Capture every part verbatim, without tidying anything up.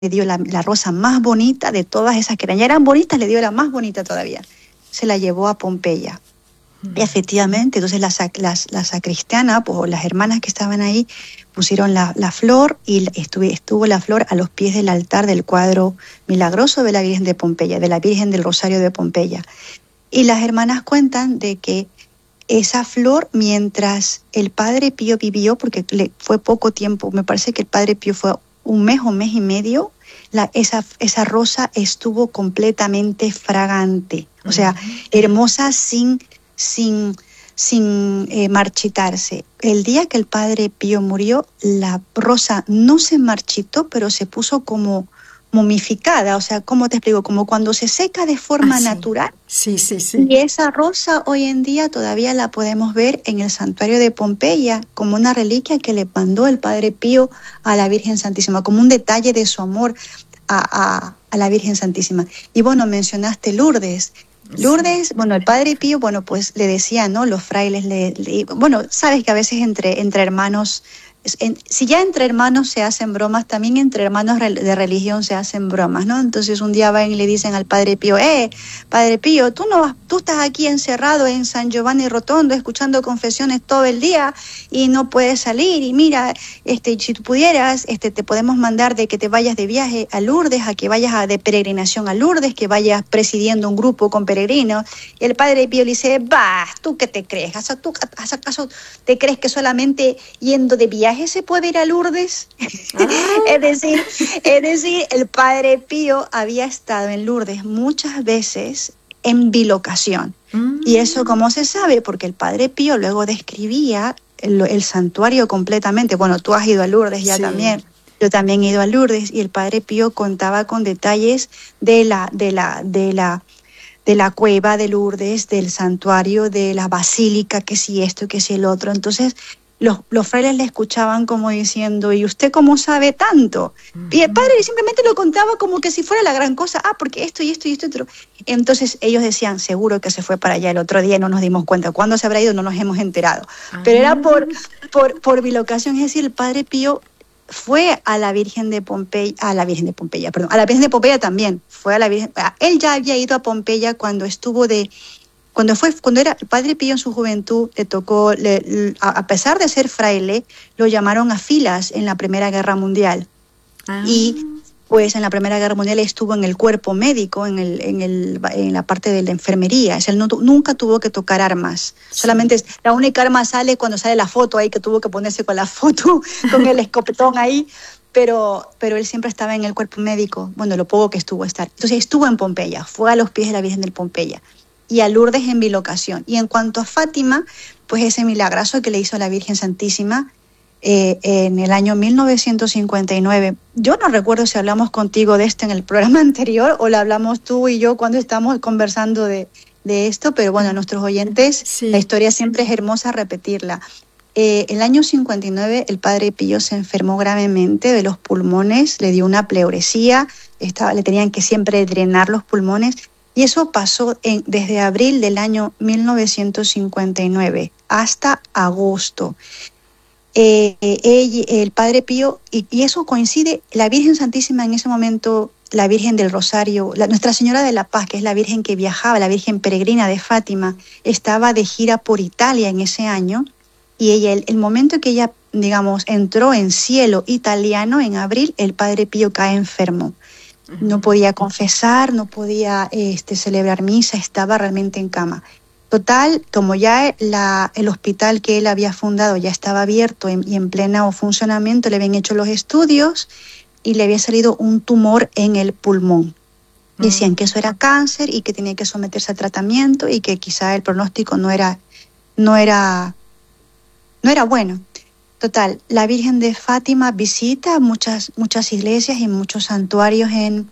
le dio la, la rosa más bonita de todas esas que eran, ya eran bonitas, le dio la más bonita todavía. Se la llevó a Pompeya. Mm. Y efectivamente, entonces la, la, la sacristiana, pues, o las hermanas que estaban ahí, pusieron la, la flor y estuvo, estuvo la flor a los pies del altar del cuadro milagroso de la Virgen de Pompeya, de la Virgen del Rosario de Pompeya. Y las hermanas cuentan de que esa flor, mientras el Padre Pío vivió, porque le fue poco tiempo, me parece que el Padre Pío fue un mes o mes y medio, la, esa, esa rosa estuvo completamente fragante, o sea, uh-huh. hermosa sin, sin, sin eh, marchitarse. El día que el Padre Pío murió, la rosa no se marchitó, pero se puso como momificada, o sea, ¿cómo te explico? Como cuando se seca de forma ah, sí. natural. Sí, sí, sí. Y esa rosa hoy en día todavía la podemos ver en el santuario de Pompeya como una reliquia que le mandó el Padre Pío a la Virgen Santísima, como un detalle de su amor a, a, a la Virgen Santísima. Y bueno, mencionaste Lourdes. Lourdes, sí. Bueno, el Padre Pío, bueno, pues le decía, ¿no? Los frailes, le, le, bueno, sabes que a veces entre, entre hermanos, en, si ya entre hermanos se hacen bromas, también entre hermanos de religión se hacen bromas, ¿no? Entonces un día van y le dicen al Padre Pío, eh, Padre Pío, tú no, tú estás aquí encerrado en San Giovanni Rotondo escuchando confesiones todo el día y no puedes salir, y mira, este, si tú pudieras, este, te podemos mandar de que te vayas de viaje a Lourdes, a que vayas a, de peregrinación a Lourdes, que vayas presidiendo un grupo con peregrinos. Y el Padre Pío le dice, bah, ¿tú qué te crees? ¿Tú, ¿Acaso te crees que solamente yendo de viaje se puede ir a Lourdes? Ah. es decir, es decir, el Padre Pío había estado en Lourdes muchas veces en bilocación. Mm. Y eso, ¿cómo se sabe? Porque el Padre Pío luego describía el, el santuario completamente. Bueno, tú has ido a Lourdes ya, sí. También. Yo también he ido a Lourdes, y el Padre Pío contaba con detalles de la, de la, de la, de la cueva de Lourdes, del santuario, de la basílica, que si esto, que si el otro. Entonces, Los, los frailes le escuchaban como diciendo, ¿y usted cómo sabe tanto? Uh-huh. Y el Padre simplemente lo contaba como que si fuera la gran cosa, ah, porque esto y esto y esto y otro. Entonces ellos decían, seguro que se fue para allá el otro día y no nos dimos cuenta. ¿Cuándo se habrá ido? No nos hemos enterado. Uh-huh. Pero era por, por, por bilocación, es decir, el Padre Pío fue a la Virgen de Pompeya, a la Virgen de Pompeya, perdón, a la Virgen de Pompeya también, fue a la Virgen, él ya había ido a Pompeya cuando estuvo de... Cuando fue, cuando era el Padre Pío en su juventud, le tocó, le, le, a pesar de ser fraile, lo llamaron a filas en la Primera Guerra Mundial. Ah. Y pues en la Primera Guerra Mundial estuvo en el cuerpo médico, en, el, en, el, en la parte de la enfermería. O sea, él no, nunca tuvo que tocar armas. Sí. Solamente la única arma sale cuando sale la foto ahí, que tuvo que ponerse con la foto, con el escopetón ahí. Pero, pero él siempre estaba en el cuerpo médico, bueno, lo poco que estuvo a estar. Entonces estuvo en Pompeya, fue a los pies de la Virgen del Pompeya. Y a Lourdes en bilocación. Y en cuanto a Fátima, pues ese milagrazo que le hizo a la Virgen Santísima eh, en el año mil novecientos cincuenta y nueve. Yo no recuerdo si hablamos contigo de esto en el programa anterior o lo hablamos tú y yo cuando estamos conversando de, de esto, pero bueno, a nuestros oyentes, sí. La historia siempre es hermosa repetirla. Eh, el año cincuenta y nueve el Padre Pío se enfermó gravemente de los pulmones, le dio una pleuresía, estaba, le tenían que siempre drenar los pulmones. Y eso pasó en, desde abril del año mil novecientos cincuenta y nueve hasta agosto. Eh, eh, el Padre Pío, y, y eso coincide, la Virgen Santísima en ese momento, la Virgen del Rosario, la, Nuestra Señora de la Paz, que es la Virgen que viajaba, la Virgen peregrina de Fátima, estaba de gira por Italia en ese año, y ella, el, el momento que ella, digamos, entró en cielo italiano, en abril, el Padre Pío cae enfermo. No podía confesar, no podía este, celebrar misa, estaba realmente en cama. Total, como ya la, el hospital que él había fundado ya estaba abierto en, y en pleno funcionamiento, le habían hecho los estudios y le había salido un tumor en el pulmón. Mm. Decían que eso era cáncer y que tenía que someterse a tratamiento y que quizá el pronóstico no era, no era, no era bueno. Total, la Virgen de Fátima visita muchas, muchas iglesias y muchos santuarios en,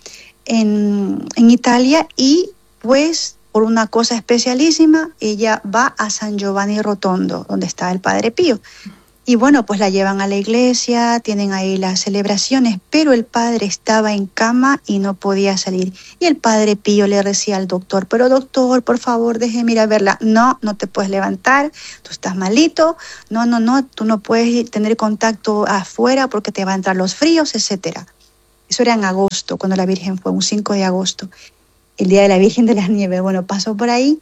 en, en Italia y pues por una cosa especialísima ella va a San Giovanni Rotondo, donde está el Padre Pío. Y bueno, pues la llevan a la iglesia, tienen ahí las celebraciones, pero el padre estaba en cama y no podía salir. Y el Padre Pío le decía al doctor, pero doctor, por favor, déjeme ir a verla. No, no te puedes levantar, tú estás malito, no, no, no, tú no puedes tener contacto afuera porque te van a entrar los fríos, etcétera. Eso era en agosto, cuando la Virgen fue, un cinco de agosto, el Día de la Virgen de las Nieves. Bueno, pasó por ahí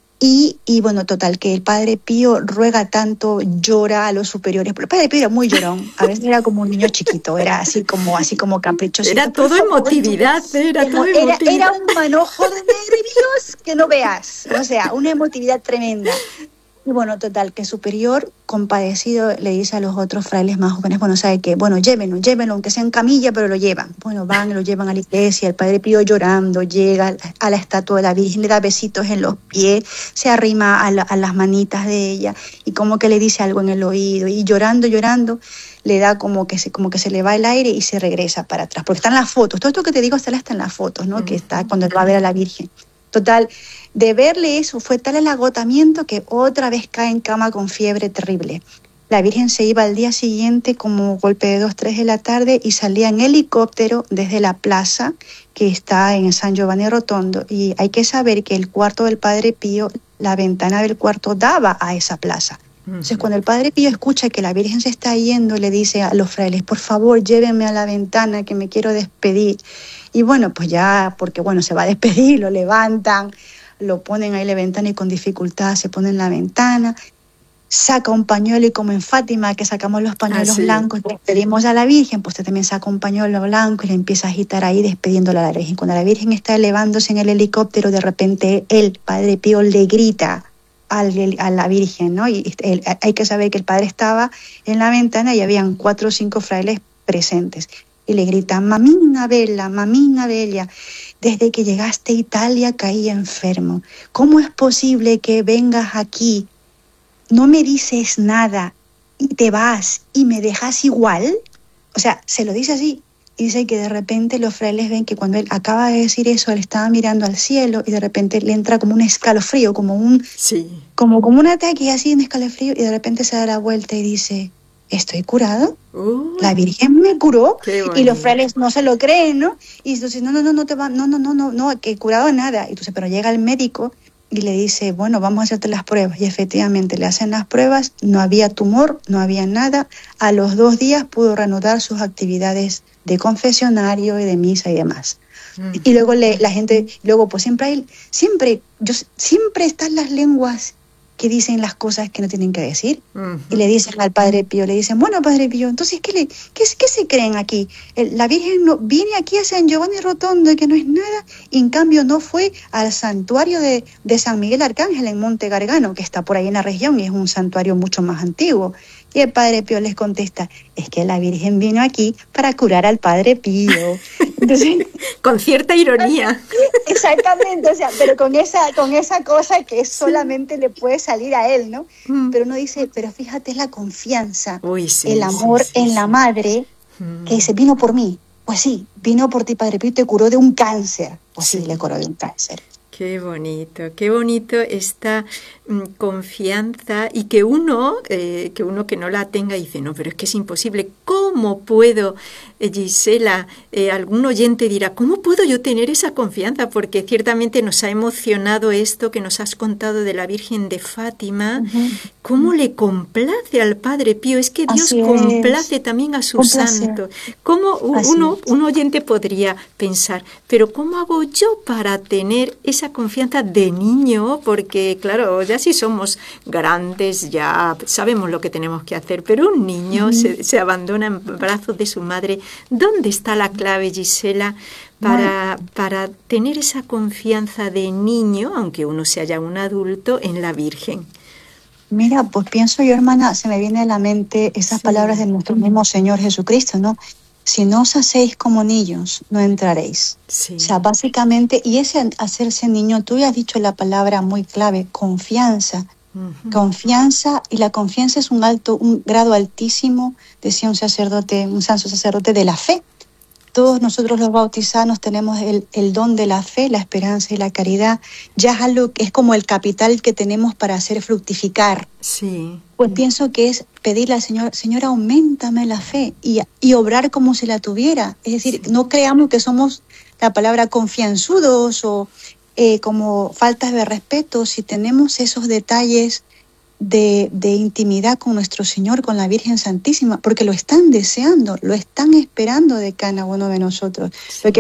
y, y bueno, total, que el Padre Pío ruega tanto, llora a los superiores. Pero el Padre Pío era muy llorón, a veces era como un niño chiquito, era así como, así como caprichosito. Era todo emotividad, era todo era, emotividad. Era un manojo de nervios que no veas, o sea, una emotividad tremenda. Y bueno, total, que el superior, compadecido, le dice a los otros frailes más jóvenes, bueno, ¿sabe qué? Bueno, llévenlo, llévenlo, aunque sea en camilla, pero lo llevan. Bueno, van, lo llevan a la iglesia, el Padre Pío llorando, llega a la estatua de la Virgen, le da besitos en los pies, se arrima a, la, a las manitas de ella y como que le dice algo en el oído y llorando, llorando, le da como que se, como que se le va el aire y se regresa para atrás, porque están las fotos, todo esto que te digo está en las fotos, ¿no? Uh-huh. Que está cuando él va a ver a la Virgen. Total, de verle eso fue tal el agotamiento que otra vez cae en cama con fiebre terrible. La Virgen se iba al día siguiente como golpe de dos, tres de la tarde y salía en helicóptero desde la plaza que está en San Giovanni Rotondo. Y hay que saber que el cuarto del Padre Pío, la ventana del cuarto daba a esa plaza. Entonces, cuando el Padre Pío escucha que la Virgen se está yendo, le dice a los frailes, por favor, llévenme a la ventana que me quiero despedir. Y bueno, pues ya, porque bueno, se va a despedir, lo levantan, lo ponen ahí en la ventana y con dificultad se pone en la ventana, saca un pañuelo y como en Fátima, que sacamos los pañuelos ah, sí. blancos, despedimos a la Virgen, pues usted también saca un pañuelo blanco y le empieza a agitar ahí despidiéndola a la Virgen. Cuando la Virgen está elevándose en el helicóptero, de repente el Padre Pío le grita a la Virgen, ¿no? Y el, hay que saber que el padre estaba en la ventana y habían cuatro o cinco frailes presentes. Y le gritan, mamina bella, mamina bella, desde que llegaste a Italia caí enfermo. ¿Cómo es posible que vengas aquí, no me dices nada y te vas y me dejas igual? O sea, se lo dice así. Y dice que de repente los frailes ven que cuando él acaba de decir eso, él estaba mirando al cielo y de repente le entra como un escalofrío, como un, sí. como, como un ataque así, un escalofrío, y de repente se da la vuelta y dice, ¿estoy curado? Uh, la Virgen me curó. Y los frailes no se lo creen, ¿no? Y entonces, no, no, no, no te va, no, no, no, no, no, que curado nada. Y entonces, pero llega el médico y le dice, bueno, vamos a hacerte las pruebas. Y efectivamente le hacen las pruebas, no había tumor, no había nada. A los dos días pudo reanudar sus actividades de confesionario y de misa y demás. Mm. Y luego le, la gente, luego pues siempre hay, siempre, yo, siempre están las lenguas que dicen las cosas que no tienen que decir. Uh-huh. Y le dicen al Padre Pío, le dicen, bueno, Padre Pío, entonces, ¿qué, le, qué, qué se creen aquí? El, la Virgen no, viene aquí a San Giovanni Rotondo, que no es nada, y en cambio no fue al santuario de, de San Miguel Arcángel en Monte Gargano, que está por ahí en la región, y es un santuario mucho más antiguo. Y el Padre Pío les contesta, es que la Virgen vino aquí para curar al Padre Pío. Entonces, con cierta ironía. Exactamente, o sea, pero con esa, con esa cosa que solamente sí. le puede salir a él, ¿no? Mm. Pero uno dice, pero fíjate la confianza, Uy, sí, el amor sí, sí, en sí. la madre, mm. que dice, vino por mí. Pues sí, vino por ti, Padre Pío, y te curó de un cáncer. Pues sí, sí le curó de un cáncer. Qué bonito, qué bonito esta mm, confianza y que uno, eh, que uno que no la tenga dice, no, pero es que es imposible, ¿cómo puedo, eh, Gisela, eh, algún oyente dirá, ¿cómo puedo yo tener esa confianza? Porque ciertamente nos ha emocionado esto que nos has contado de la Virgen de Fátima, uh-huh. ¿Cómo le complace al Padre Pío? Es que Dios Así complace es. También a su complace. Santo. ¿Cómo uno, un oyente podría pensar, pero ¿cómo hago yo para tener esa confianza de niño? Porque claro, ya si somos grandes ya sabemos lo que tenemos que hacer, pero un niño uh-huh. se, se abandona en brazos de su madre. ¿Dónde está la clave, Gisela, para, bueno. para tener esa confianza de niño, aunque uno sea ya un adulto, en la Virgen? Mira, pues pienso yo, hermana, se me viene a la mente esas sí. palabras de nuestro mismo Señor Jesucristo, ¿no? Si no os hacéis como niños, no entraréis. Sí. O sea, básicamente, y ese hacerse niño, tú ya has dicho la palabra muy clave, confianza. Uh-huh. Confianza, y la confianza es un alto, un grado altísimo, decía un sacerdote, un santo sacerdote de la fe. Todos nosotros los bautizanos tenemos el, el don de la fe, la esperanza y la caridad. Ya es algo que es como el capital que tenemos para hacer fructificar. Sí. Pues pienso que es pedirle al Señor, Señor, auméntame la fe y, y obrar como si la tuviera. Es decir, sí. no creamos que somos la palabra confianzudos o eh, como faltas de respeto. Si tenemos esos detalles de, de intimidad con nuestro Señor, con la Virgen Santísima, porque lo están deseando, lo están esperando de cada uno de nosotros. Sí. Lo que